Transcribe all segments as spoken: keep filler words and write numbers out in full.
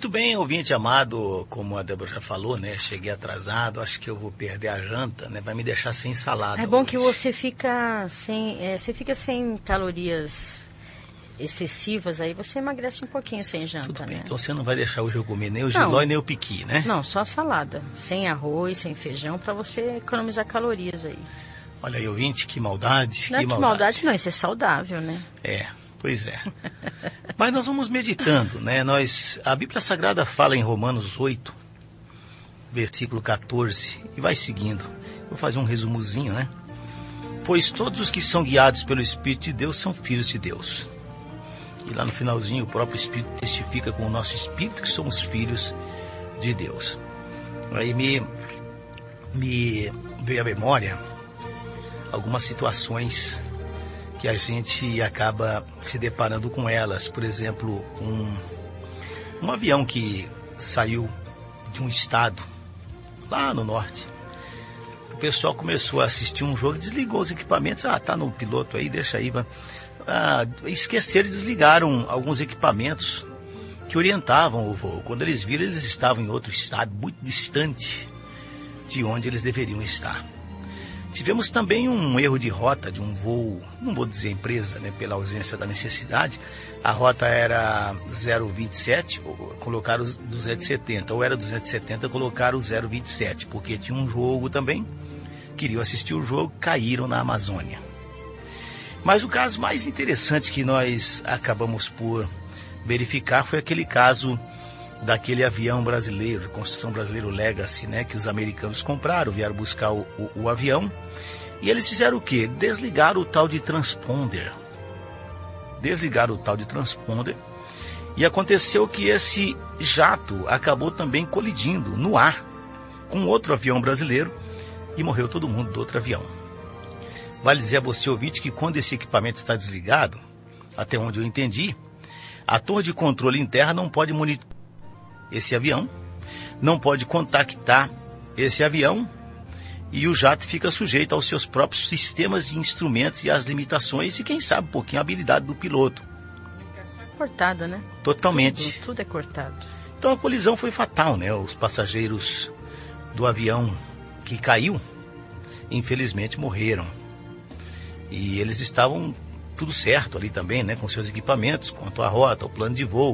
Muito bem, ouvinte amado, como a Débora já falou, né? Cheguei atrasado, acho que eu vou perder a janta, né? Vai me deixar sem salada. É bom hoje. que você fica sem, é, você fica sem calorias excessivas, aí você emagrece um pouquinho sem janta, Tudo bem, né? então você não vai deixar hoje eu comer nem o Não. giló e nem o piqui, né? Não, só salada, sem arroz, sem feijão, para você economizar calorias aí. Olha aí, ouvinte, que maldade, Não é que que maldade. maldade não, isso é saudável, né? É, pois é. Mas nós vamos meditando, né? Nós, a Bíblia Sagrada fala em Romanos oito, versículo quatorze, e vai seguindo. Vou fazer um resumozinho, né? Pois todos os que são guiados pelo Espírito de Deus são filhos de Deus. E lá no finalzinho o próprio Espírito testifica com o nosso Espírito que somos filhos de Deus. Aí me, me veio à memória algumas situações que a gente acaba se deparando com elas. Por exemplo, um, um avião que saiu de um estado lá no norte. O pessoal começou a assistir um jogo e desligou os equipamentos. Ah, tá no piloto aí, deixa aí. Vai. Ah, esqueceram e desligaram alguns equipamentos que orientavam o voo. Quando eles viram, eles estavam em outro estado, muito distante de onde eles deveriam estar. Tivemos também um erro de rota de um voo, não vou dizer empresa, né, pela ausência da necessidade. A rota era zero vinte e sete, colocaram os duzentos e setenta, ou era duzentos e setenta, colocaram o zero vinte e sete, porque tinha um jogo também, queriam assistir o jogo, caíram na Amazônia. Mas o caso mais interessante que nós acabamos por verificar foi aquele caso daquele avião brasileiro, construção brasileiro Legacy, né, que os americanos compraram, vieram buscar o, o, o avião, e eles fizeram o quê? Desligaram o tal de transponder. Desligaram o tal de transponder, e aconteceu que esse jato acabou também colidindo no ar com outro avião brasileiro, e morreu todo mundo do outro avião. Vale dizer a você, ouvinte, que quando esse equipamento está desligado, até onde eu entendi, a torre de controle em terra não pode monitorar esse avião, não pode contactar esse avião, e o jato fica sujeito aos seus próprios sistemas e instrumentos e às limitações e, quem sabe, um pouquinho a habilidade do piloto. Cortada, né? Totalmente. Tudo, tudo é cortado. Então a colisão foi fatal, né? Os passageiros do avião que caiu, infelizmente, morreram. E eles estavam tudo certo ali também, né? Com seus equipamentos, quanto à rota, o plano de voo.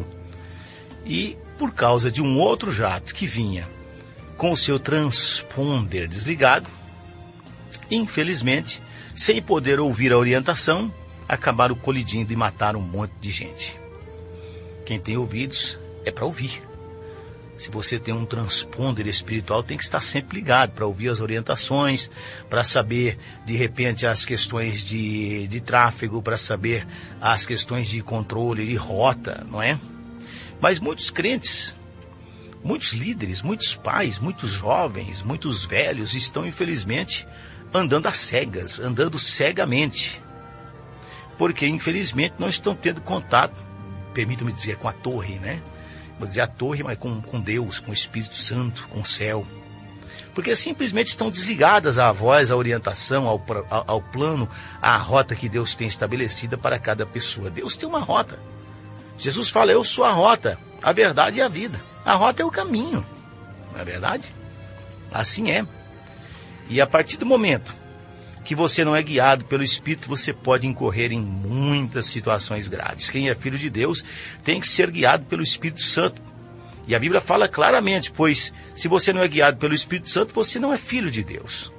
E por causa de um outro jato que vinha com o seu transponder desligado, infelizmente, sem poder ouvir a orientação, acabaram colidindo e mataram um monte de gente. Quem tem ouvidos é para ouvir. Se você tem um transponder espiritual, tem que estar sempre ligado para ouvir as orientações, para saber, de repente, as questões de, de tráfego, para saber as questões de controle de rota, não é? Mas muitos crentes, muitos líderes, muitos pais, muitos jovens, muitos velhos estão, infelizmente, andando às cegas, andando cegamente. Porque, infelizmente, não estão tendo contato, permitam-me dizer, com a torre, né? Vou dizer a torre, mas com, com Deus, com o Espírito Santo, com o céu. Porque simplesmente estão desligadas à voz, à orientação, ao, ao, ao plano, à rota que Deus tem estabelecida para cada pessoa. Deus tem uma rota. Jesus fala, eu sou a rota, a verdade e a vida. A rota é o caminho, não é verdade? Assim é. E a partir do momento que você não é guiado pelo Espírito, você pode incorrer em muitas situações graves. Quem é filho de Deus tem que ser guiado pelo Espírito Santo. E a Bíblia fala claramente, pois se você não é guiado pelo Espírito Santo, você não é filho de Deus.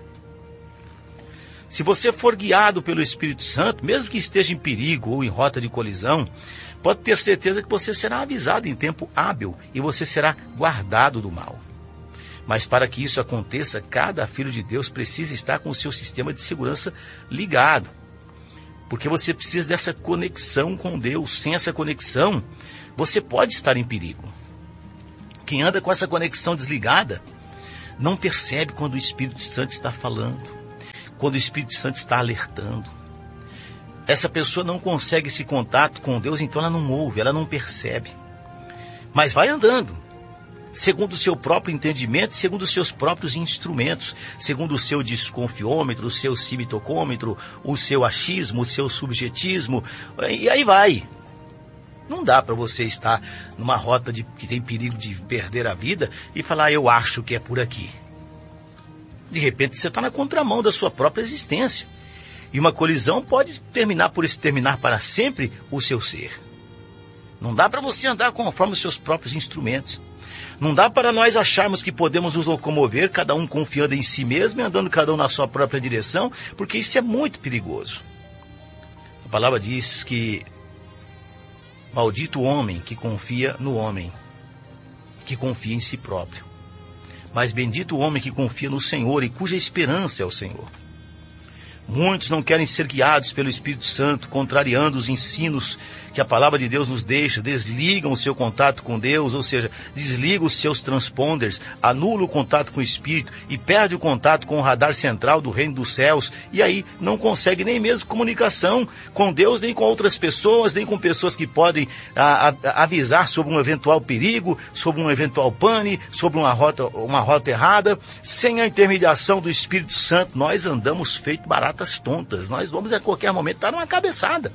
Se você for guiado pelo Espírito Santo, mesmo que esteja em perigo ou em rota de colisão, pode ter certeza que você será avisado em tempo hábil e você será guardado do mal. Mas para que isso aconteça, cada filho de Deus precisa estar com o seu sistema de segurança ligado. Porque você precisa dessa conexão com Deus. Sem essa conexão, você pode estar em perigo. Quem anda com essa conexão desligada, não percebe quando o Espírito Santo está falando, quando o Espírito Santo está alertando. Essa pessoa não consegue esse contato com Deus, então ela não ouve, ela não percebe. Mas vai andando, segundo o seu próprio entendimento, segundo os seus próprios instrumentos, segundo o seu desconfiômetro, o seu cimitocômetro, o seu achismo, o seu subjetismo, e aí vai. Não dá para você estar numa rota de, que tem perigo de perder a vida e falar, eu acho que é por aqui. De repente você está na contramão da sua própria existência. E uma colisão pode terminar por exterminar para sempre o seu ser. Não dá para você andar conforme os seus próprios instrumentos. Não dá para nós acharmos que podemos nos locomover, cada um confiando em si mesmo e andando cada um na sua própria direção, porque isso é muito perigoso. A palavra diz que maldito o homem que confia no homem, que confia em si próprio. Mas bendito o homem que confia no Senhor e cuja esperança é o Senhor. Muitos não querem ser guiados pelo Espírito Santo, contrariando os ensinos que a palavra de Deus nos deixa, desligam o seu contato com Deus, ou seja, desligam os seus transponders, anulam o contato com o Espírito e perde o contato com o radar central do reino dos céus, e aí não consegue nem mesmo comunicação com Deus, nem com outras pessoas, nem com pessoas que podem a, a, avisar sobre um eventual perigo, sobre um eventual pane, sobre uma rota, uma rota errada. Sem a intermediação do Espírito Santo, nós andamos feito baratas tontas, nós vamos a qualquer momento estar numa cabeçada.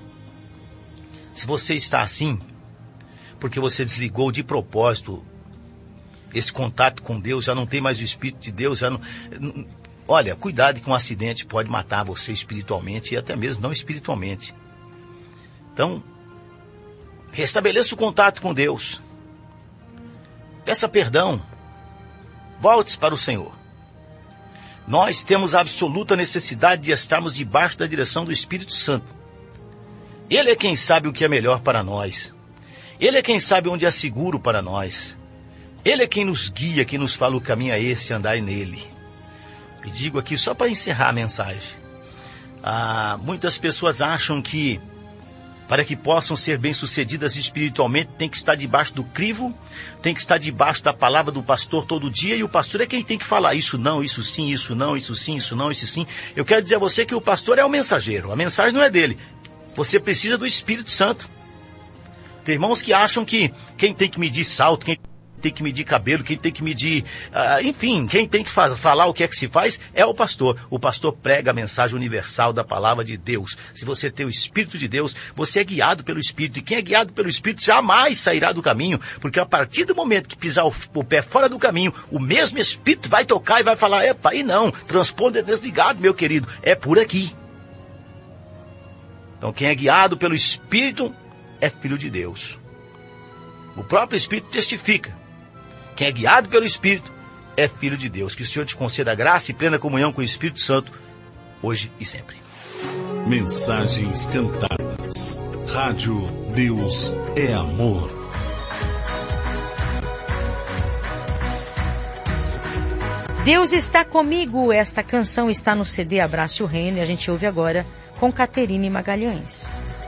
Se você está assim, porque você desligou de propósito esse contato com Deus, já não tem mais o Espírito de Deus, já não... Olha, cuidado que um acidente pode matar você espiritualmente e até mesmo não espiritualmente. Então, restabeleça o contato com Deus. Peça perdão. Volte para o Senhor. Nós temos a absoluta necessidade de estarmos debaixo da direção do Espírito Santo. Ele é quem sabe o que é melhor para nós. Ele é quem sabe onde é seguro para nós. Ele é quem nos guia, quem nos fala o caminho é esse, andai nele. E digo aqui só para encerrar a mensagem. Ah, muitas pessoas acham que para que possam ser bem-sucedidas espiritualmente tem que estar debaixo do crivo, tem que estar debaixo da palavra do pastor todo dia, e o pastor é quem tem que falar isso não, isso sim, isso não, isso sim, isso não, isso sim. Eu quero dizer a você que o pastor é o mensageiro, a mensagem não é dele. Você precisa do Espírito Santo. Tem irmãos que acham que quem tem que medir salto, quem tem que medir cabelo, quem tem que medir... Uh, enfim, quem tem que faz, falar o que é que se faz é o pastor. O pastor prega a mensagem universal da palavra de Deus. Se você tem o Espírito de Deus, você é guiado pelo Espírito. E quem é guiado pelo Espírito jamais sairá do caminho. Porque a partir do momento que pisar o, o pé fora do caminho, o mesmo Espírito vai tocar e vai falar, epa, aí não, transponder desligado, meu querido, é por aqui. Então quem é guiado pelo Espírito é filho de Deus. O próprio Espírito testifica. Quem é guiado pelo Espírito é filho de Deus. Que o Senhor te conceda graça e plena comunhão com o Espírito Santo, hoje e sempre. Mensagens cantadas. Rádio Deus é Amor. Deus está comigo. Esta canção está no C D Abrace o Reino e a gente ouve agora com Caterine Magalhães.